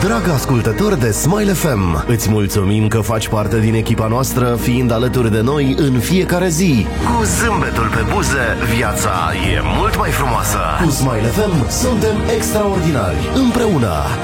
Dragă ascultător de Smile FM, îți mulțumim că faci parte din echipa noastră, fiind alături de noi în fiecare zi. Cu zâmbetul pe buze, viața e mult mai frumoasă. Cu Smile FM suntem extraordinari. Împreună